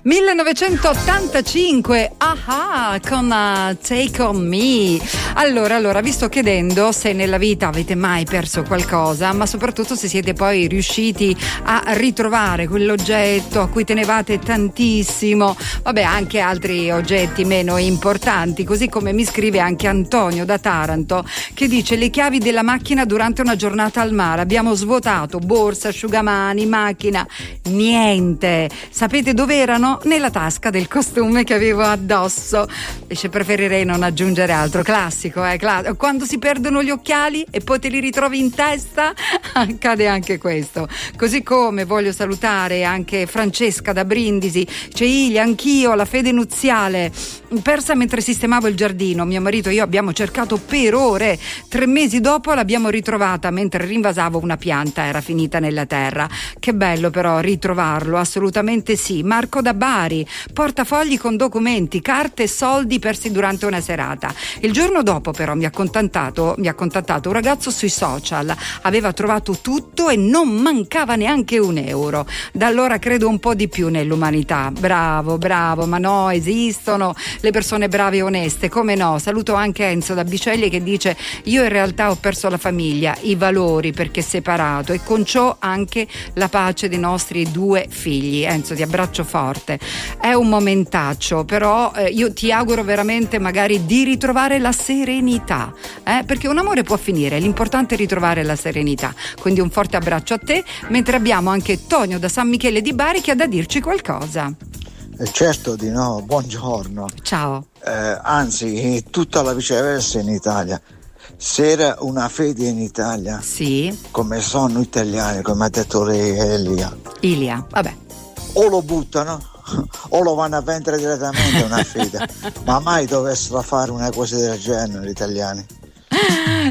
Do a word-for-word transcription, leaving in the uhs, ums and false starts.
millenovecentottantacinque, aha, con uh, Take On Me. Allora, allora, vi sto chiedendo se nella vita avete mai perso qualcosa, ma soprattutto se siete poi riusciti a ritrovare quell'oggetto a cui tenevate tantissimo. Vabbè, anche altri oggetti meno importanti, così come mi scrive anche Antonio da Taranto, che dice: le chiavi della macchina durante una giornata al mare, abbiamo svuotato borsa, asciugamani, macchina, niente. Sapete dove erano? Nella tasca del costume che avevo addosso. Dice: preferirei non aggiungere altro. Classico, eh? Classico. Quando si perdono gli occhiali e poi te li ritrovi in testa, accade anche questo. Così come voglio salutare anche Francesca da Brindisi. C'è Ilia, anch'io, la fede nuziale persa mentre sistemavo il giardino. Mio marito e io abbiamo cercato per ore. Tre mesi dopo l'abbiamo ritrovata mentre rinvasavo una pianta, era finita nella terra. Che bello però ritrovarlo, assolutamente sì. Marco da Bari, portafogli con documenti, carte e soldi persi durante una serata. Il giorno dopo però mi ha contattato, mi ha contattato un ragazzo sui social, aveva trovato tutto e non mancava neanche un euro. Da allora credo un po' di più nell'umanità. Bravo, bravo, ma no, esistono le persone brave e oneste, come no. Saluto anche Enzo da Biceglie che dice: io in realtà ho perso la famiglia, i valori perché separato, e con ciò anche la pace dei nostri due figli. Enzo, ti abbraccio forte. È un momentaccio, però eh, io ti auguro veramente magari di ritrovare la serenità, eh? Perché un amore può finire, l'importante è ritrovare la serenità. Quindi un forte abbraccio a te, mentre abbiamo anche Tonio da San Michele di Bari che ha da dirci qualcosa. Eh certo di no, buongiorno. Ciao. Eh, anzi, tutta la viceversa in Italia. Se era una fede in Italia, sì, come sono italiani, come ha detto lei, Elia. Ilia, vabbè. O lo buttano o lo vanno a vendere direttamente una fede. Ma mai dovessero fare una cosa del genere gli italiani.